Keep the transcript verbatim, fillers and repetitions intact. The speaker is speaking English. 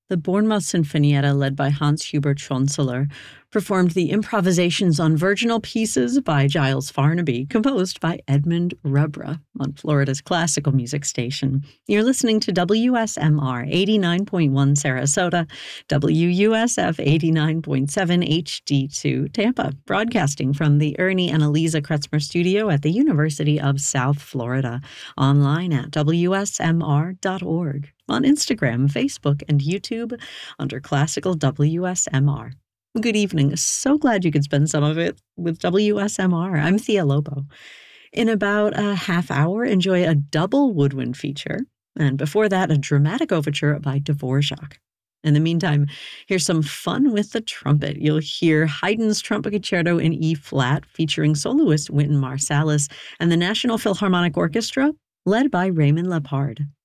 The Bournemouth Sinfonietta, led by Hans Hubert Schonzeler, performed the improvisations on virginal pieces by Giles Farnaby, composed by Edmund Rubra on Florida's classical music station. You're listening to W S M R eighty-nine point one Sarasota, W U S F eighty-nine point seven H D two Tampa, broadcasting from the Ernie and Eliza Kretzmer studio at the University of South Florida, online at W S M R dot org. On Instagram, Facebook, and YouTube under Classical W S M R. Good evening. So glad you could spend some of it with W S M R. I'm Thea Lobo. In about a half hour, enjoy a double woodwind feature, and before that, a dramatic overture by Dvorak. In the meantime, here's some fun with the trumpet. You'll hear Haydn's Trumpet Concerto in E-flat featuring soloist Wynton Marsalis and the National Philharmonic Orchestra, led by Raymond Lepard.